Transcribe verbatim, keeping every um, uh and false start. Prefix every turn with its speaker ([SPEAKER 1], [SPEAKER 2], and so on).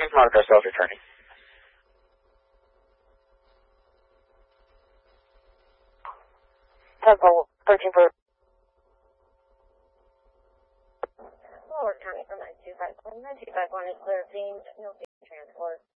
[SPEAKER 1] This is Monaco Sales returning. Tempo thirteen for.
[SPEAKER 2] Lower County from nine two five one. nine two five one is clear, being no transport.